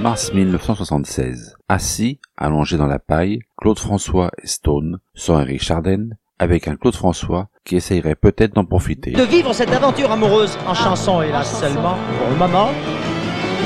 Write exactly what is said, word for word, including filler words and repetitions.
mars mille neuf cent soixante-seize. Assis, allongé dans la paille, Claude François et Stone, sans Eric Chardin, avec un Claude François qui essayerait peut-être d'en profiter. De vivre cette aventure amoureuse en chanson, hélas seulement, pour le moment.